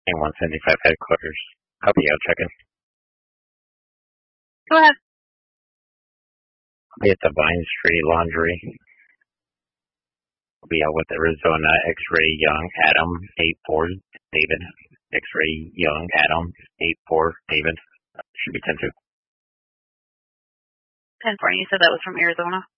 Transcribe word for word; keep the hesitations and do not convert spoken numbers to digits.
one seventy-five headquarters. Copy out, check-in. Go ahead. I'll be at the Vine Street Laundry. I'll be out with Arizona X-Ray Young Adam eight four David. X-Ray Young Adam eight four David. Should be ten two. ten four, and you said that was from Arizona?